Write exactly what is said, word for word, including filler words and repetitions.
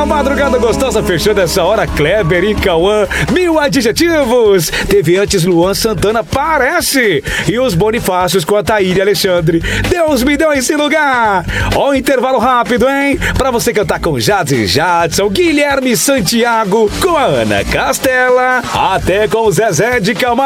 madrugada gostosa fechando essa hora, Kleber e Cauã, mil adjetivos. Teve antes Luan Santana, parece. E os Bonifácios com a Thaíra Alexandre. Deus me deu esse lugar. Ó, um intervalo rápido, hein? Pra você cantar com Jade Jadson, Guilherme Santiago, com a Ana Castela, até com o Zezé de Camargo.